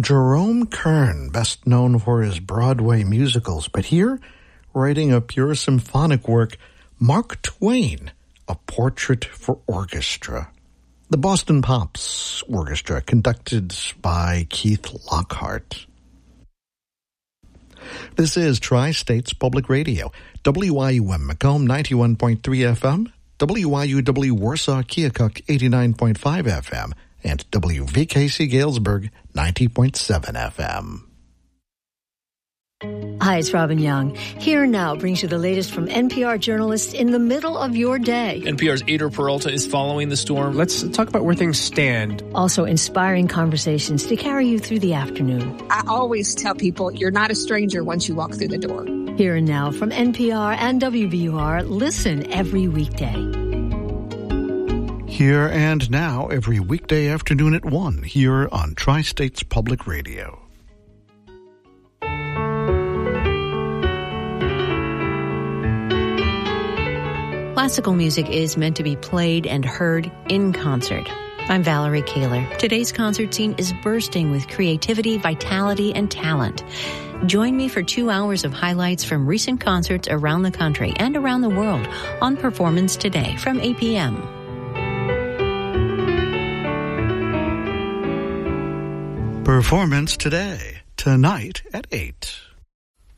Jerome Kern, best known for his Broadway musicals, but here, writing a pure symphonic work, Mark Twain, A Portrait for Orchestra. The Boston Pops Orchestra, conducted by Keith Lockhart. This is Tri-States Public Radio, WYUM Macomb 91.3 FM, WYUW Warsaw Keokuk 89.5 FM, and WVKC Galesburg 90.7 FM. Hi, it's Robin Young. Here Now brings you the latest from NPR journalists in the middle of your day. NPR's Ader Peralta is following the storm. Let's talk about where things stand. Also inspiring conversations to carry you through the afternoon. I always tell people you're not a stranger once you walk through the door. Here and Now from NPR and WBUR. Listen every weekday. Here and Now every weekday afternoon at 1 here on Tri-States Public Radio. Classical music is meant to be played and heard in concert. I'm Valerie Kaler. Today's concert scene is bursting with creativity, vitality, and talent. Join me for 2 hours of highlights from recent concerts around the country and around the world on Performance Today from 8 p.m. Performance Today, tonight at 8.